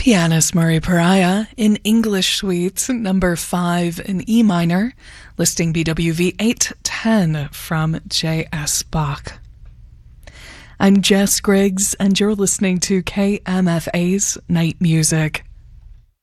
Pianist Murray Pariah in English Suite number 5 in E minor, listing BWV 810 from J.S. Bach. I'm Jess Griggs, and you're listening to KMFA's Night Music.